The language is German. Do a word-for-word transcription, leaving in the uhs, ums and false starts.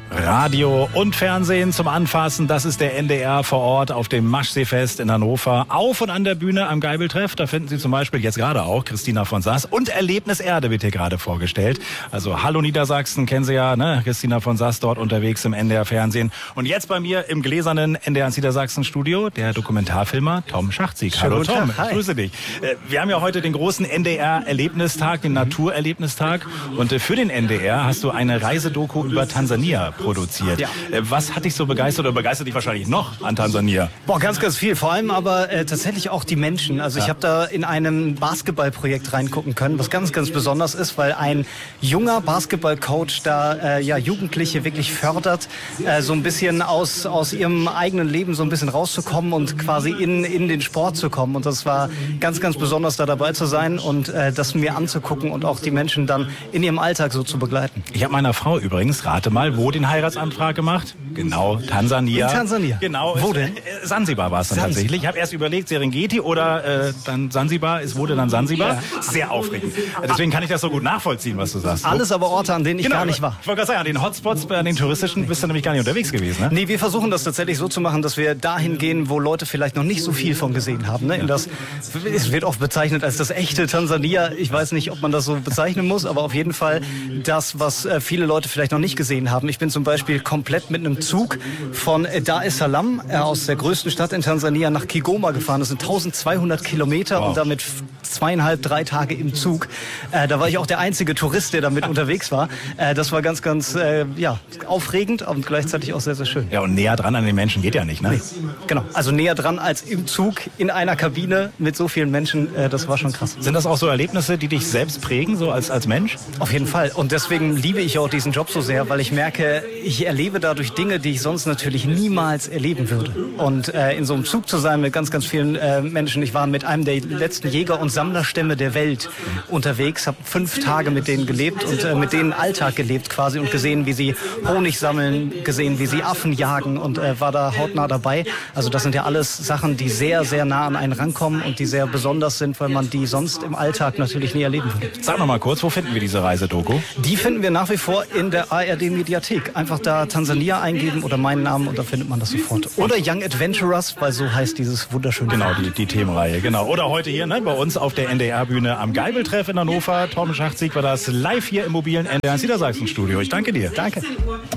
Radio und Fernsehen zum Anfassen, das ist der N D R vor Ort auf dem Maschseefest in Hannover. Auf und an der Bühne am Geibeltreff, da finden Sie zum Beispiel jetzt gerade auch Christina von Sass und Erlebnis Erde wird hier gerade vorgestellt. Also Hallo Niedersachsen, kennen Sie ja, ne? Christina von Sass dort unterwegs im N D R Fernsehen. Und jetzt bei mir im gläsernen N D R Niedersachsen Studio der Dokumentarfilmer Tom Schachzig. Hallo Tom, ich grüße dich. Wir haben ja heute den großen N D R Erlebnistag, den Naturerlebnistag. Und für den N D R hast du eine Reisedoku über Tansania produziert. Ja. Was hat dich so begeistert oder begeistert dich wahrscheinlich noch an Tansania? Boah, ganz, ganz viel. Vor allem aber äh, tatsächlich auch die Menschen. Also ja. ich habe da in einem Basketballprojekt reingucken können, was ganz, ganz besonders ist, weil ein junger Basketballcoach da äh, ja Jugendliche wirklich fördert, äh, so ein bisschen aus, aus ihrem eigenen Leben so ein bisschen rauszukommen und quasi in, in den Sport zu kommen. Und das war ganz, ganz besonders, da dabei zu sein und äh, das mir anzugucken und auch die Menschen dann in ihrem Alltag so zu begleiten. Ich habe meiner Frau übrigens, rate mal, wo den Heiratsantrag gemacht? Genau, Tansania. In Tansania? Genau. Wo denn? Sansibar war es dann Sansibar. tatsächlich. Ich habe erst überlegt, Serengeti oder äh, dann Sansibar. Es wurde dann Sansibar. Ja. Sehr aufregend. Deswegen kann ich das so gut nachvollziehen, was du sagst. Alles aber Orte, an denen ich genau, gar nicht war. Ich wollte gerade sagen, an den Hotspots, an den touristischen bist du nämlich gar nicht unterwegs gewesen, ne? Nee, wir versuchen das tatsächlich so zu machen, dass wir dahin gehen, wo Leute vielleicht noch nicht so viel von gesehen haben. Ne? In das, es wird oft bezeichnet als das echte Tansania. Ich weiß nicht, ob man das so bezeichnen muss, aber auf jeden Fall das, was äh, viele Leute vielleicht noch nicht gesehen haben. Ich bin zum Beispiel komplett mit einem Zug von Dar es Salaam äh, aus der größten Stadt in Tansania nach Kigoma gefahren. Das sind tausendzweihundert Kilometer wow. und damit zweieinhalb, drei Tage im Zug. Äh, da war ich auch der einzige Tourist, der damit unterwegs war. Äh, das war ganz, ganz äh, ja, aufregend und gleichzeitig auch sehr, sehr schön. Ja, und näher dran an den Menschen geht ja nicht, ne? Nee. Genau, also näher dran als im Zug in einer Kabine mit so vielen Menschen. Äh, das war schon krass. Sind das auch so Erlebnisse, die dich selbst prägen, so als, als Mensch? Auf jeden Fall. Und deswegen liebe ich auch diesen Job so sehr, weil ich merke, ich erlebe dadurch Dinge, die ich sonst natürlich niemals erleben würde. Und äh, in so einem Zug zu sein mit ganz, ganz vielen äh, Menschen. Ich war mit einem der letzten Jäger- und Sammlerstämme der Welt unterwegs, habe fünf Tage mit denen gelebt und äh, mit denen Alltag gelebt quasi und gesehen, wie sie Honig sammeln, gesehen, wie sie Affen jagen und äh, war da hautnah dabei. Also das sind ja alles Sachen, die sehr, sehr nah an einen rankommen und die sehr besonders sind, weil man die sonst im Alltag natürlich nie erleben würde. Sag noch mal kurz, wo finden wir diese Reisedoku? Die finden wir nach wie vor in der A R D-Mediathek. Einfach da Tansania eingeben oder meinen Namen und da findet man das sofort. Oder Young Adventurers, weil so heißt dieses wunderschöne Genau, die, die Themenreihe, genau. Oder heute hier ne, bei uns auf der N D R-Bühne am Geibeltreff in Hannover. Tom Schachzig war das live hier im mobilen N D R Niedersachsen-Studio. Ich danke dir. Danke.